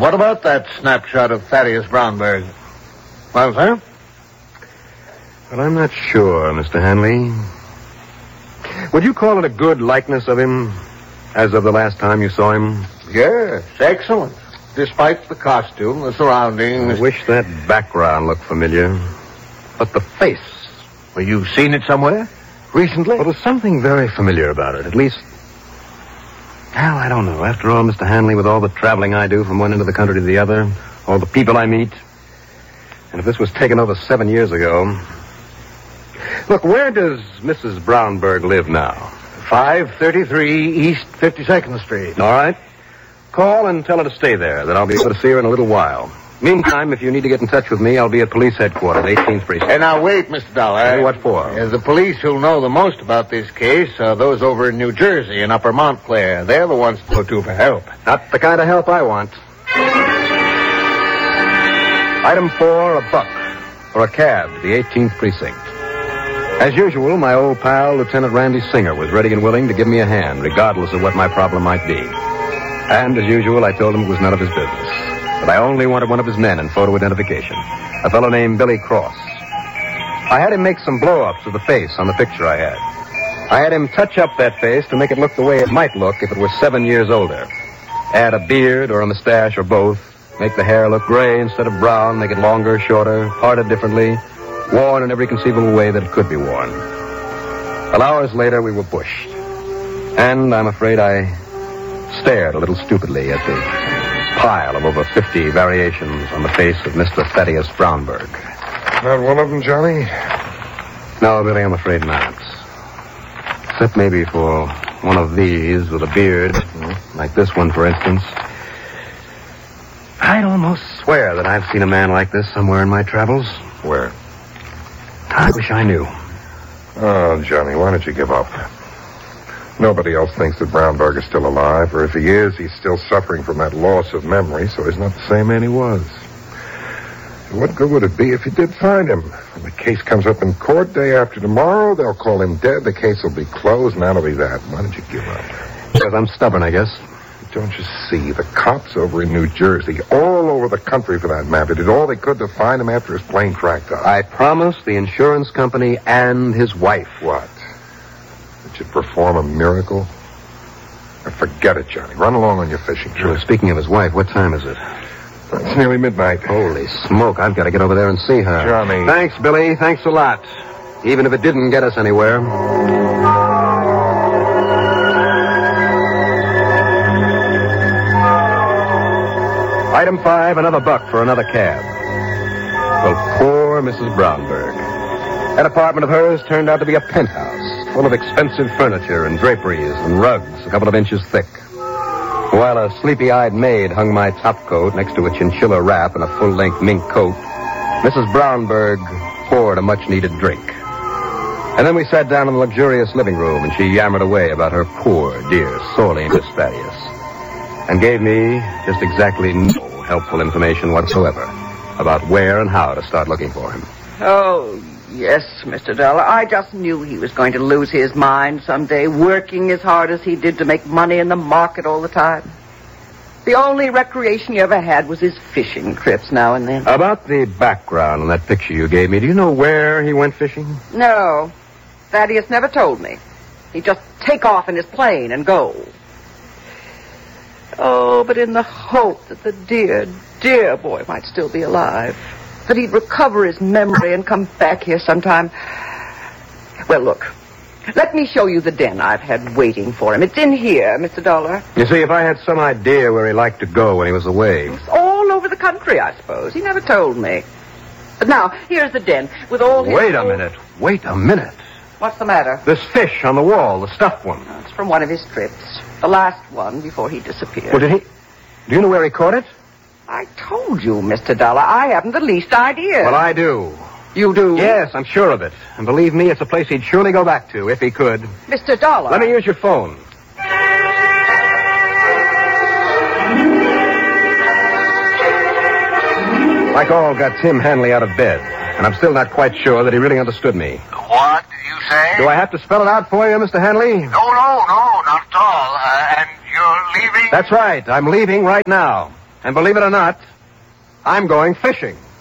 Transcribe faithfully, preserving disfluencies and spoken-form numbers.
what about that snapshot of Thaddeus Brownberg? Well, sir? Well, I'm not sure, Mister Hanley. Would you call it a good likeness of him as of the last time you saw him? Yes, excellent. Despite the costume, the surroundings. I wish that background looked familiar. But the face. Well, you've seen it somewhere? Recently? Well, there's something very familiar about it. At least... Well, I don't know. After all, Mister Hanley, with all the traveling I do from one end of the country to the other, all the people I meet, and if this was taken over seven years ago... Look, where does Missus Brownberg live now? five thirty-three East fifty-second Street. All right. Call and tell her to stay there. Then I'll be able to see her in a little while. Meantime, if you need to get in touch with me, I'll be at police headquarters, eighteenth Precinct. And now, wait, Mister Dollar. Hey, what for? Uh, the police who'll know the most about this case are those over in New Jersey, in Upper Montclair. They're the ones to go to for help. Not the kind of help I want. Item four, a buck. For a cab to the eighteenth Precinct. As usual, my old pal, Lieutenant Randy Singer, was ready and willing to give me a hand, regardless of what my problem might be. And, as usual, I told him it was none of his business. But I only wanted one of his men in photo identification, a fellow named Billy Cross. I had him make some blow-ups of the face on the picture I had. I had him touch up that face to make it look the way it might look if it were seven years older. Add a beard or a mustache or both, make the hair look gray instead of brown, make it longer, shorter, parted differently, worn in every conceivable way that it could be worn. Well, hours later, we were bushed. And I'm afraid I stared a little stupidly at the pile of over fifty variations on the face of Mister Thaddeus Brownberg. Not one of them, Johnny? No, Billy, I'm afraid not. Except maybe for one of these with a beard, mm-hmm. like this one, for instance. I'd almost swear that I've seen a man like this somewhere in my travels. Where? I wish I knew. Oh, Johnny, why don't you give up? Nobody else thinks that Brownberg is still alive, or if he is, he's still suffering from that loss of memory, so he's not the same man he was. What good would it be if you did find him? When the case comes up in court day after tomorrow, they'll call him dead, the case will be closed, and that'll be that. Why don't you give up? Because I'm stubborn, I guess. Don't you see? The cops over in New Jersey, all over the country for that matter, did all they could to find him after his plane cracked up. I promised the insurance company and his wife. What? That you'd perform a miracle? Forget it, Johnny. Run along on your fishing trip. Well, speaking of his wife, what time is it? It's nearly midnight. Holy smoke, I've got to get over there and see her. Johnny. Thanks, Billy. Thanks a lot. Even if it didn't get us anywhere. Item five, another buck for another cab. Well, poor Missus Brownberg. That apartment of hers turned out to be a penthouse, full of expensive furniture and draperies and rugs a couple of inches thick. While a sleepy-eyed maid hung my topcoat next to a chinchilla wrap and a full-length mink coat, Missus Brownberg poured a much-needed drink. And then we sat down in the luxurious living room, and she yammered away about her poor, dear, sorely missed Thaddeus, and gave me just exactly no helpful information whatsoever about where and how to start looking for him. Oh, yes, Mister Dollar. I just knew he was going to lose his mind someday, working as hard as he did to make money in the market all the time. The only recreation he ever had was his fishing trips now and then. About the background on that picture you gave me, do you know where he went fishing? No. Thaddeus never told me. He'd just take off in his plane and go. Oh, but in the hope that the dear, dear boy might still be alive. That he'd recover his memory and come back here sometime. Well, look. Let me show you the den I've had waiting for him. It's in here, Mister Dollar. You see, if I had some idea where he liked to go when he was away... It's all over the country, I suppose. He never told me. But now, here's the den with all his... Wait a old... minute. Wait a minute. What's the matter? This fish on the wall, the stuffed one. Oh, it's from one of his trips. The last one before he disappeared. Well, did he... Do you know where he caught it? I told you, Mister Dollar, I haven't the least idea. Well, I do. You do? Yes, I'm sure of it. And believe me, it's a place he'd surely go back to, if he could. Mister Dollar. Let me use your phone. My call got Tim Hanley out of bed, and I'm still not quite sure that he really understood me. What did you say? Do I have to spell it out for you, Mister Hanley? No, no, no, not at all. Uh, and you're leaving? That's right. I'm leaving right now. And believe it or not, I'm going fishing.